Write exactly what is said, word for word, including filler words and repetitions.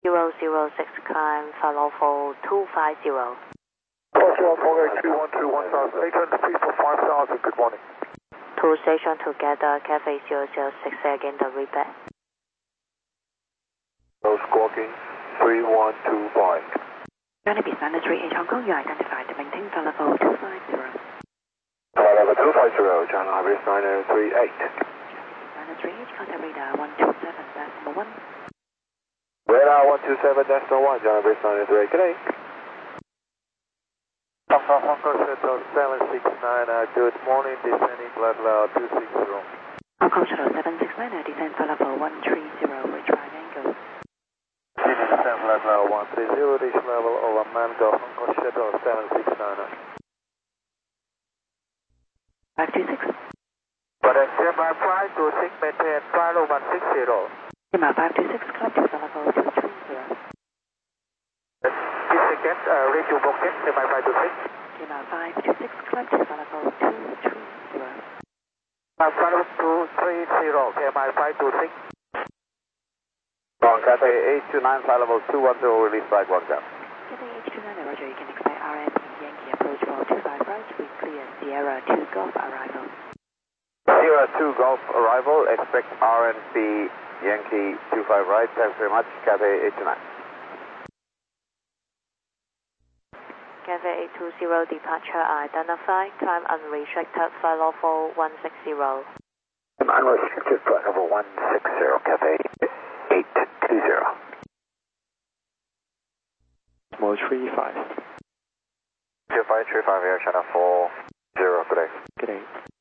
zero zero six, climb follow for two five zero. Foxtrot Fokker three one two one thousand eight hundred feet for five thousand, good morning. Two station together, Cafe zero zero six, again the repeat. No squawking, three one two five. Johnny Bisana three eight Hong Kong, you identified, maintain flight level two five zero. Flight level two five zero, China Iris nine three eight. Bisana three eight, contact radar one two seven, decimal one. Radar one two seven, decimal one, China Iris nine three eight, good day. Hong Kong, Hong Kong Shuttle seven six nine, uh, good morning, descending flight level two six zero. Hong Kong Shuttle seven six nine, descend flight level one three zero, reach right angle. Descend flight level one three zero, reach level over Mango, Hong Kong Shuttle seven six nine. five two six. But at standby five two six, maintain flight level one six zero. Lima five two six, climb to flight level two three zero. This second, uh, radio broken, standby five two six. Lima five two six, climb to flight level two three zero. Flight level two three zero, standby five two six. On Cathay eight two nine, flight level two one zero, release flight one zero. Cathay eight two nine, Roger, you can expect R M Yankee approach for two five right, we clear Sierra two Golf arrival. Sierra two Golf arrival, expect R N B Yankee two five right, thanks very much, Cathay eight two nine. Cafe eight two zero, departure identified, climb unrestricted, flight level one six zero. Unrestricted flight level one six zero, Cathay eight two zero. Small three five. two five three five, Air China four zero, good day. Good day.